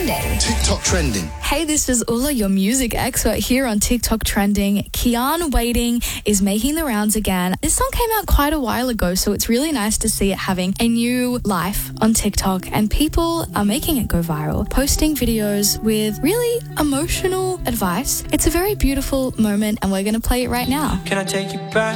Trending. TikTok Trending. Hey, this is Ulla, your music expert here on TikTok Trending. Kian Waiting is making the rounds again. This song came out quite a while ago, so it's really nice to see it having a new life on TikTok, and people are making it go viral, posting videos with really emotional advice. It's a very beautiful moment, and we're going to play it right now. Can I take you back?